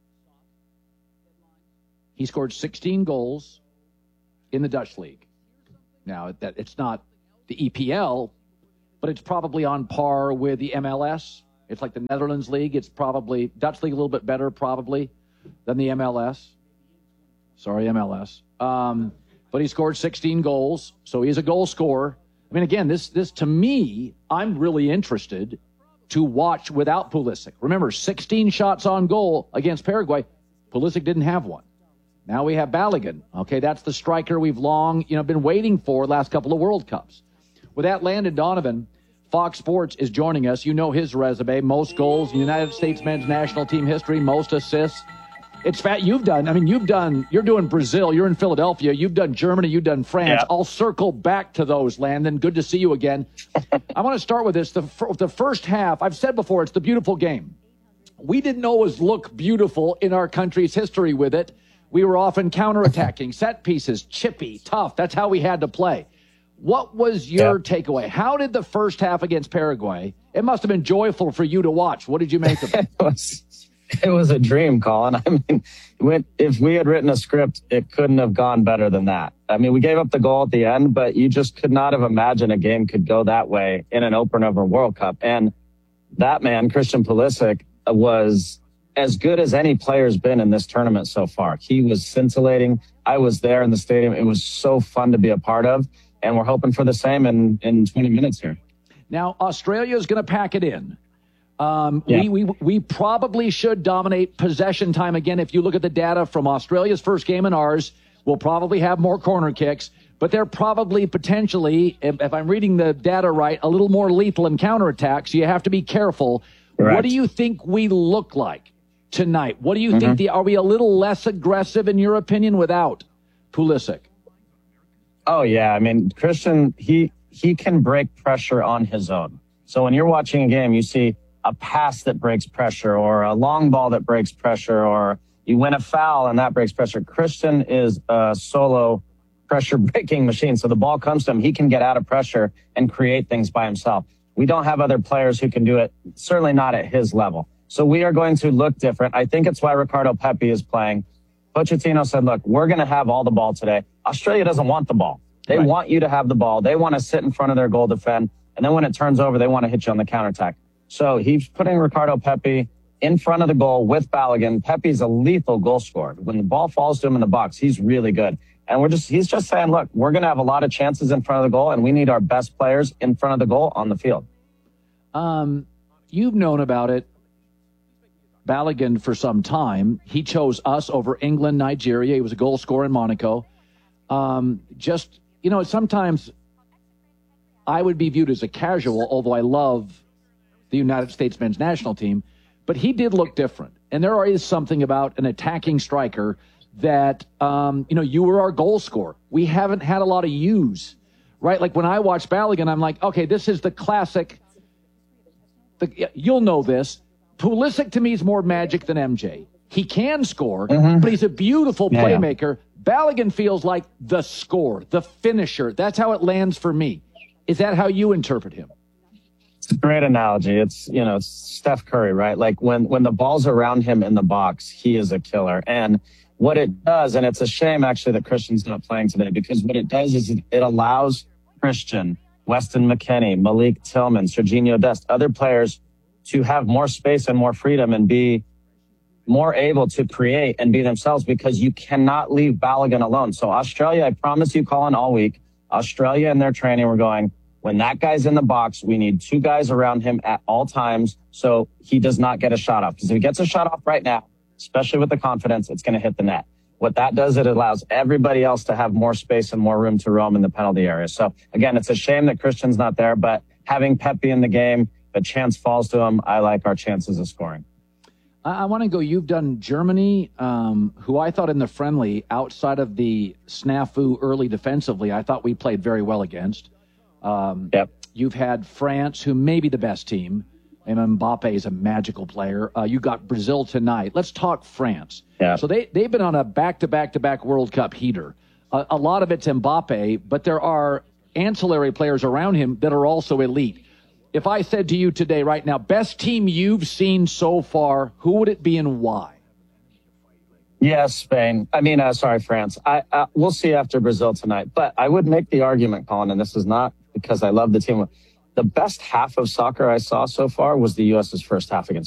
He scored 16 goals in the Dutch League. Now, it's not the EPL, but it's probably on par with the MLS. It's like the Netherlands League. It's probably Dutch League a little bit better, probably, than the MLS. Sorry, MLS. But he scored 16 goals, so he's a goal scorer. I mean, again, this to me, I'm really interested to watch without Pulisic. Remember, 16 shots on goal against Paraguay. Pulisic didn't have one. Now we have Balogun. Okay, that's the striker we've long, been waiting for last couple of World Cups. With that, Landon Donovan, Fox Sports is joining us. You know his resume: most goals in United States men's national team history, most assists. It's fat. You're doing Brazil. You're in Philadelphia. You've done Germany. You've done France. Yeah. I'll circle back to those, Landon. Good to see you again. I want to start with this. The first half, I've said before, it's the beautiful game. We didn't always look beautiful in our country's history with it. We were often counterattacking, set pieces, chippy, tough. That's how we had to play. What was your takeaway? How did the first half against Paraguay? It must have been joyful for you to watch. What did you make of it? It was a dream, Colin. I mean, if we had written a script, it couldn't have gone better than that. I mean, we gave up the goal at the end, but you just could not have imagined a game could go that way in an opener of a World Cup. And that man, Christian Pulisic, was as good as any player's been in this tournament so far. He was scintillating. I was there in the stadium. It was so fun to be a part of. And we're hoping for the same in 20 minutes here. Now, Australia is going to pack it in. We probably should dominate possession time again. If you look at the data from Australia's first game and ours, we'll probably have more corner kicks. But they're probably potentially, if I'm reading the data right, a little more lethal in counterattacks. So you have to be careful. Correct. What do you think we look like tonight? What do you think? Are we a little less aggressive, in your opinion, without Pulisic? Oh, yeah. I mean, Christian, he can break pressure on his own. So when you're watching a game, you see a pass that breaks pressure or a long ball that breaks pressure, or you win a foul and that breaks pressure. Christian is a solo pressure breaking machine. So the ball comes to him. He can get out of pressure and create things by himself. We don't have other players who can do it, certainly not at his level. So we are going to look different. I think it's why Ricardo Pepi is playing. Pochettino said, look, we're going to have all the ball today. Australia doesn't want the ball. They want you to have the ball. They want to sit in front of their goal, defend. And then when it turns over, they want to hit you on the counterattack. So he's putting Ricardo Pepi in front of the goal with Balogun. Pepi's a lethal goal scorer. When the ball falls to him in the box, he's really good. And he's just saying, look, we're going to have a lot of chances in front of the goal, and we need our best players in front of the goal on the field. You've known about it, Balogun, for some time. He chose us over England, Nigeria. He was a goal scorer in Monaco. Sometimes I would be viewed as a casual, although I love the United States men's national team, but he did look different. And there is something about an attacking striker that, you were our goal scorer. We haven't had a lot of yous, right? Like when I watch Balogun, I'm like, okay, this is the classic. You'll know this. Pulisic to me is more magic than MJ. He can score, but he's a beautiful playmaker. Balogun feels like the scorer, the finisher. That's how it lands for me. Is that how you interpret him? It's a great analogy. It's Steph Curry, right? Like when the ball's around him in the box, he is a killer. And what it does, and it's a shame actually that Christian's not playing today, because what it does is it allows Christian, Weston McKennie, Malik Tillman, Serginho Dest, other players to have more space and more freedom and be more able to create and be themselves, because you cannot leave Balogun alone. So Australia, I promise you, Colin, all week, Australia in their training were going, when that guy's in the box, we need two guys around him at all times so he does not get a shot off. Because if he gets a shot off right now, especially with the confidence, it's going to hit the net. What that does, it allows everybody else to have more space and more room to roam in the penalty area. So again, it's a shame that Christian's not there, but having Pepi in the game, the chance falls to him. I like our chances of scoring. I want to go. You've done Germany, who I thought in the friendly, outside of the snafu early defensively, I thought we played very well against. You've had France, who may be the best team. And Mbappe is a magical player. You got Brazil tonight. Let's talk France. Yeah. So they've been on a back-to-back-to-back World Cup heater. A lot of it's Mbappe, but there are ancillary players around him that are also elite. If I said to you today, right now, best team you've seen so far, who would it be and why? Yes, Spain. France. We'll see after Brazil tonight. But I would make the argument, Colin, and this is not because I love the team. The best half of soccer I saw so far was the U.S.'s first half against